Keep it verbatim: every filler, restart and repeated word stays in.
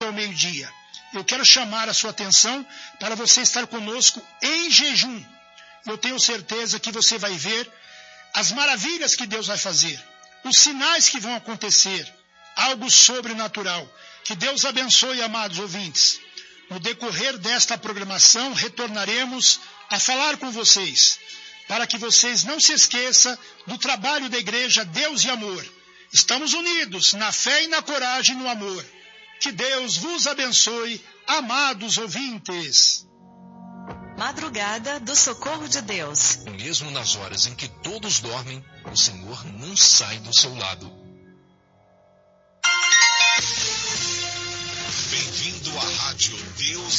ao meio-dia. Eu quero chamar a sua atenção para você estar conosco em jejum. Eu tenho certeza que você vai ver as maravilhas que Deus vai fazer, os sinais que vão acontecer, algo sobrenatural. Que Deus abençoe, amados ouvintes. No decorrer desta programação, retornaremos a falar com vocês, para que vocês não se esqueçam do trabalho da Igreja Deus e Amor. Estamos unidos na fé e na coragem e no amor. Que Deus vos abençoe, amados ouvintes. Madrugada do Socorro de Deus. Mesmo nas horas em que todos dormem, o Senhor não sai do seu lado. Bem-vindo à Rádio Deus